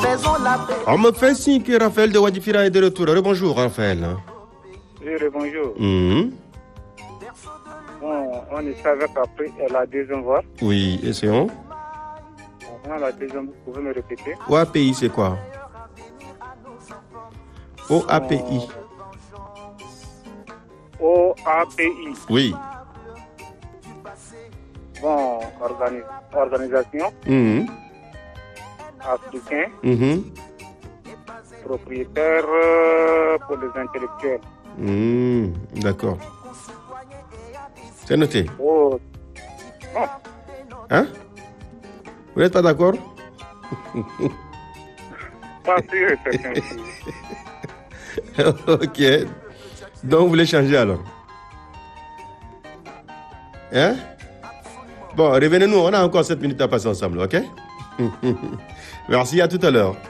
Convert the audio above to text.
On me fait signe que Raphaël de Wadifira est de retour. Bonjour Raphaël. Oui, bonjour. Bon, on est avec après la deuxième voix. Oui, essayons. La deuxième, vous pouvez me répéter? OAPI, c'est quoi? OAPI. OAPI. Oui. Bon, organisation. Africain. Propriétaire pour les intellectuels. D'accord. C'est noté. Oh. Non. Hein? Vous n'êtes pas d'accord? Pas sûr, c'est Ok. Donc, vous voulez changer alors? Hein? Bon, revenez-nous. On a encore 7 minutes à passer ensemble, ok? Merci, à tout à l'heure.